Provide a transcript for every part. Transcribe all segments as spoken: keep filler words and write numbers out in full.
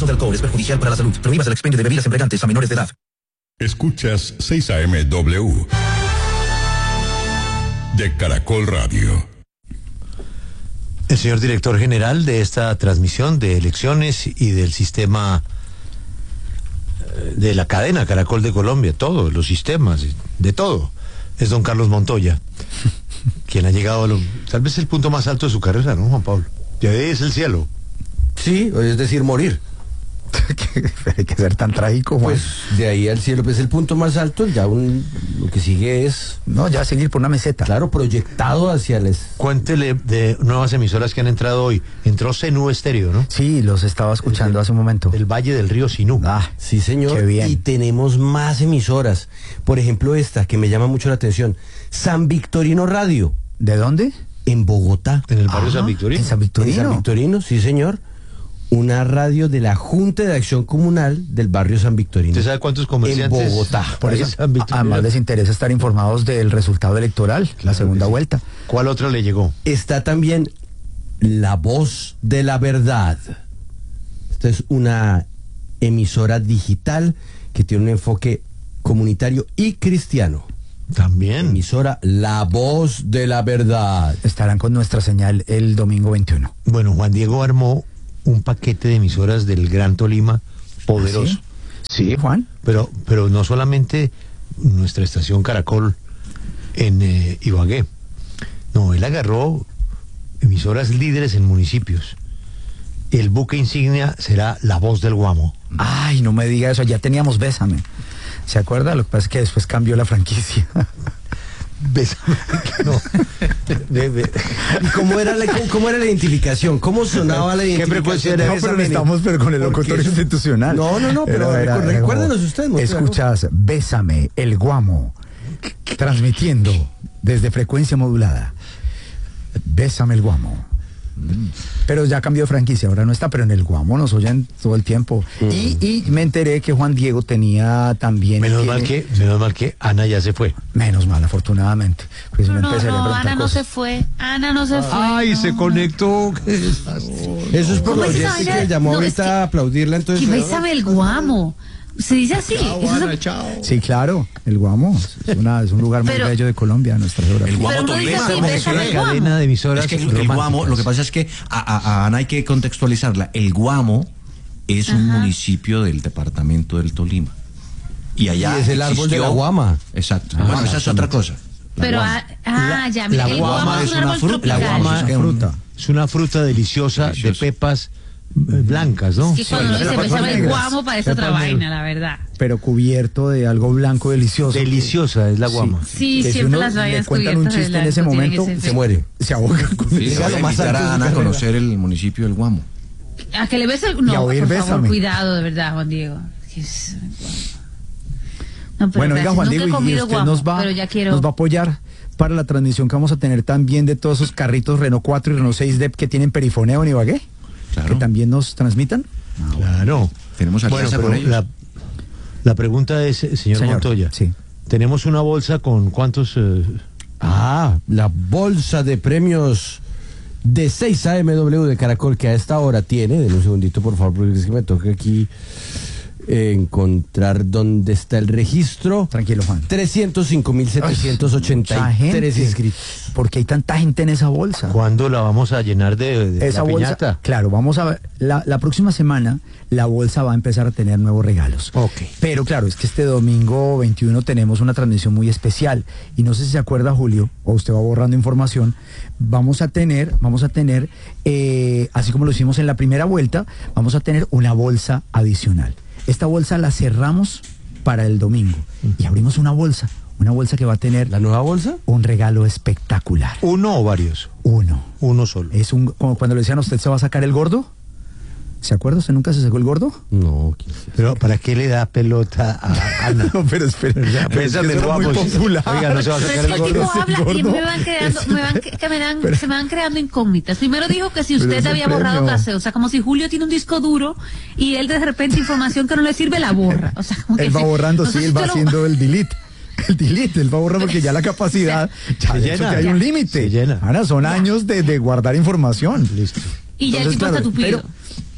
de alcohol es perjudicial para la salud. Prohíbas el expendio de bebidas embriagantes a menores de edad. Escuchas seis A M W de Caracol Radio. El señor director general de esta transmisión de elecciones y del sistema de la cadena Caracol de Colombia, todos los sistemas, de todo, es don Carlos Montoya, quien ha llegado a lo, tal vez el punto más alto de su carrera, ¿no, Juan Pablo? De ahí es el cielo. Sí, es decir, morir. Hay que ser tan trágico, Juan. Pues de ahí al cielo, pues el punto más alto, ya un, lo que sigue es... No, ya seguir por una meseta. Claro, proyectado hacia el... Cuéntele de nuevas emisoras que han entrado hoy. Entró Cenú Estéreo, ¿no? Sí, los estaba escuchando el, hace un momento. El Valle del Río Sinú. Ah, sí, señor. Qué bien. Y tenemos más emisoras. Por ejemplo, esta, que me llama mucho la atención. San Victorino Radio. ¿De dónde? En Bogotá. En el barrio Ah, San Victorino. En San Victorino. En San Victorino, sí, señor. Una radio de la Junta de Acción Comunal del barrio San Victorino. ¿Usted sabe cuántos comerciantes? En Bogotá. Por eso, además les interesa estar informados del resultado electoral, Claro, la segunda sí. vuelta. ¿Cuál otra le llegó? Está también La Voz de la Verdad. Esta es una emisora digital que tiene un enfoque comunitario y cristiano. También. Emisora La Voz de la Verdad. Estarán con nuestra señal el domingo veintiuno. Bueno, Juan Diego armó un paquete de emisoras del Gran Tolima poderoso. ¿Sí? Sí, Juan. Pero, pero no solamente nuestra estación Caracol en eh, Ibagué. No, él agarró emisoras líderes en municipios. El buque insignia será La Voz del Guamo. Ay, no me diga eso, ya teníamos Bésame. ¿Se acuerda? Lo que pasa es que después cambió la franquicia. Bésame. No. De, de. ¿Y cómo era, la, cómo, cómo era la identificación? ¿Cómo sonaba la identificación? ¿Qué frecuencia era No, esa? pero estamos pero con el locutor eso... institucional. No, no, no, pero Era, era, era recuérdenos como, ustedes. Escuchas Bésame, el Guamo, transmitiendo desde frecuencia modulada. Bésame el Guamo. Pero ya cambió de franquicia, ahora no está, pero en el Guamo nos oyen todo el tiempo. Mm. Y, y me enteré que Juan Diego tenía también... Menos que, mal que, menos mal que Ana ya se fue. Menos mal, afortunadamente. Pues no, no, no, no Ana cosas. no se fue, Ana no se fue. Ay, no. se conectó. Eso es por lo es que que llamó no, ahorita es que, a aplaudirla, entonces... Y Bésame el Guamo. Se dice así. Chao, Eso Ana, se... chao. Sí, claro, el Guamo es, una, es un lugar muy pero, bello de Colombia, nuestra geografía. El Guamo Tolima es una cadena de emisoras. Es que el, el Guamo, lo que pasa es que a, a, a Ana hay que contextualizarla. El Guamo es Ajá. un municipio del departamento del Tolima. Y allá y es el árbol existió... de la guama. Exacto. Ah, bueno, esa es otra cosa. Pero, ah, ah, ya, mira, la el guamo es un árbol tropical. La guama es, fruta. es una fruta deliciosa, deliciosa. de pepas blancas, ¿no? Sí, cuando sí, uno dice Bésame el Guamo parece otra vaina, la verdad. Pero cubierto de algo blanco delicioso. Deliciosa es la guama. Sí, sí siempre las vainas le cuentan un chiste en ese momento, se muere. Se ahoga. Sí, se va a invitar a Ana a conocer el municipio del Guamo. A que le bese el... No, por Bésame. favor, cuidado, de verdad, Juan Diego. No, bueno, oiga, Juan Diego, y usted guamo, nos, va, quiero... nos va a apoyar para la transmisión que vamos a tener también de todos esos carritos Renault cuatro y Renault seis D E P que tienen perifoneo en Ibagué. Claro. Que también nos transmitan. Ah, claro. Tenemos alianza bueno, con ellos. La, la pregunta es, señor, señor Montoya. Sí. Tenemos una bolsa con cuántos... Eh... Ah, la bolsa de premios de seis A M W de Caracol que a esta hora tiene. Denme un segundito, por favor, porque es que me toca aquí eh, encontrar dónde está el registro. Tranquilo, Juan. trescientos cinco mil setecientos ochenta y tres inscritos. ¿Por qué hay tanta gente en esa bolsa? ¿Cuándo la vamos a llenar de, de esa la bolsa? piñata? Claro, vamos a ver. La, la próxima semana la bolsa va a empezar a tener nuevos regalos. Okay. Pero claro, es que este domingo veintiuno tenemos una transmisión muy especial. Y no sé si se acuerda, Julio, o usted va borrando información. Vamos a tener, vamos a tener, eh, así como lo hicimos en la primera vuelta, vamos a tener una bolsa adicional. Esta bolsa la cerramos para el domingo y abrimos una bolsa, una bolsa que va a tener... ¿La nueva bolsa? Un regalo espectacular. ¿Uno o varios? Uno. Uno solo. Es un, como cuando le decían a usted, ¿se va a sacar el gordo? ¿Se acuerda? ¿Usted nunca se sacó el gordo? No. Pero ¿para qué le da pelota a Ana? No, pero espera. Pésame el guapo. Oiga, no se va a sacar el gordo. Habla y me van creando, me van, que me dan, pero, se me van creando incógnitas. Primero dijo que si usted había borrado caseo, o sea, como si Julio tiene un disco duro y él de repente información que no le sirve la borra. O sea, como que él va borrando, sí, él va haciendo lo... el delete. El delete, él va borrando porque ya la capacidad, ya se llena, que hay ya. un límite. Se llena. Ahora son ya. años de, de guardar información. Listo. Y ya Entonces, el tipo claro, está tupido. Pero,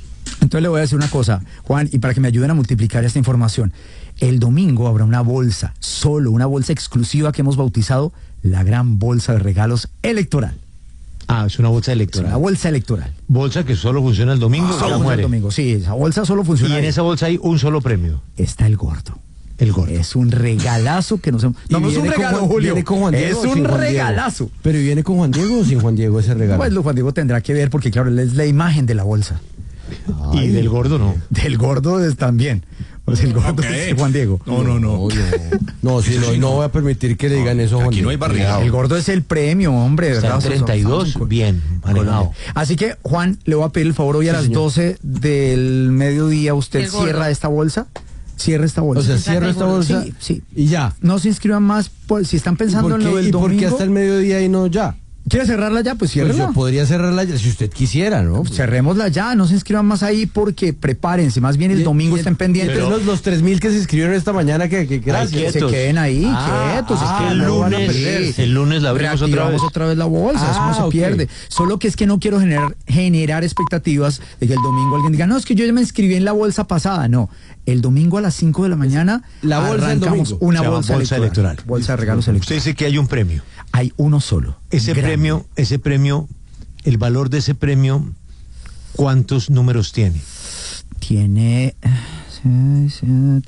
Entonces le voy a decir una cosa, Juan, y para que me ayuden a multiplicar esta información. El domingo habrá una bolsa, solo una bolsa exclusiva que hemos bautizado la gran bolsa de regalos electoral. Ah, es una bolsa Es electoral. una bolsa electoral. Bolsa que solo funciona el domingo. y Solo ya funciona muere. el domingo, sí, esa bolsa solo funciona. Y en ahí. esa bolsa hay un solo premio. Está el gordo. El gordo. Es un regalazo que nos hemos... Y No, no es un viene con regalo, Juan- Julio. viene con Juan Diego Es o sin un Juan Diego. regalazo. Pero ¿y viene con Juan Diego o sin Juan Diego ese regalo? Pues lo Juan Diego tendrá que ver porque claro, él es la imagen de la bolsa. Y del gordo no. Del gordo es también. O sea, el gordo es Juan Diego. No, no, no. No, no, no, sí, no, no voy a permitir que le digan eso a Juan Aquí no hay Diego. barrigado. El gordo es el premio, hombre. Está en ¿verdad? treinta y dos, Estamos en- bien manejado. Así que, Juan, le voy a pedir el favor hoy a Sí, las señor. doce del mediodía. ¿Usted El gordo. cierra esta bolsa? Cierra esta bolsa. O sea, Saca cierra el esta gordo. bolsa Sí, sí. y ya. No se inscriban más, pues, si están ¿Y pensando por en lo qué, del y por qué domingo. hasta el mediodía y no ya? ¿Quiere cerrarla ya? Pues Pues ciérrela. yo podría cerrarla ya, si usted quisiera, ¿no? Cerrémosla ya, no se inscriban más ahí porque prepárense, más bien el Y- domingo y- estén pendientes. Entonces los, los tres mil que se inscribieron esta mañana, que, que gracias. Que se quietos. queden ahí, Ah, quietos. ah, es que el no van a lunes- perder. el lunes la abrimos otra Reactivamos vez. otra vez la bolsa, eso Ah, no se ok. pierde. Solo que es que no quiero generar, generar expectativas de que el domingo alguien diga, no, es que yo ya me inscribí en la bolsa pasada. No, el domingo a las cinco de la mañana La bolsa del arrancamos domingo. una Se llama bolsa, bolsa electoral. electoral. Bolsa de regalos Usted electorales. dice que hay un premio. Hay uno solo. Ese grande. premio, ese premio, el valor de ese premio, ¿cuántos números tiene? Tiene... eh,